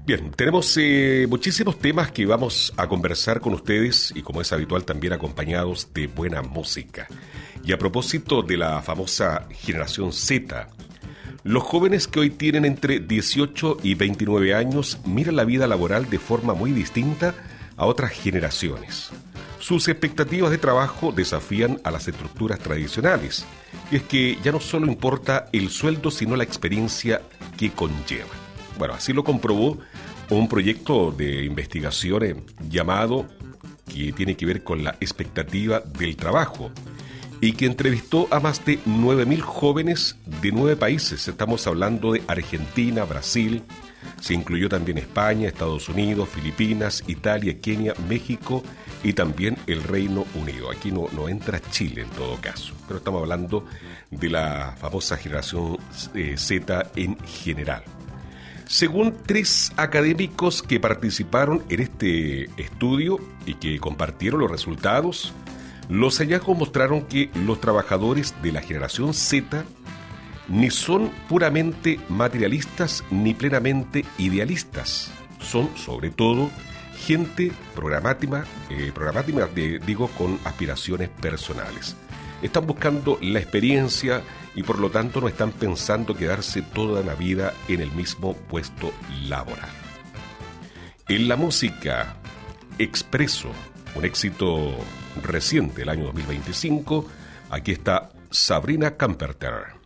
Bien, tenemos muchísimos temas que vamos a conversar con ustedes y, como es habitual, también acompañados de buena música. Y a propósito de la famosa generación Z, los jóvenes que hoy tienen entre 18 y 29 años miran la vida laboral de forma muy distinta a otras generaciones. Sus expectativas de trabajo desafían a las estructuras tradicionales, y es que ya no solo importa el sueldo, sino la experiencia que conlleva. Bueno, así lo comprobó un proyecto de investigación llamado, que tiene que ver con la expectativa del trabajo, y que entrevistó a más de 9.000 jóvenes de 9 países. Estamos hablando de Argentina, Brasil, se incluyó también España, Estados Unidos, Filipinas, Italia, Kenia, México y también el Reino Unido. Aquí no entra Chile en todo caso, pero estamos hablando de la famosa generación Z en general. Según 3 académicos que participaron en este estudio y que compartieron los resultados, los hallazgos mostraron que los trabajadores de la generación Z ni son puramente materialistas ni plenamente idealistas. Son, sobre todo, gente programática, con aspiraciones personales. Están buscando la experiencia y por lo tanto no están pensando quedarse toda la vida en el mismo puesto laboral. En la música, Expreso, un éxito reciente del año 2025, aquí está Sabrina Carpenter.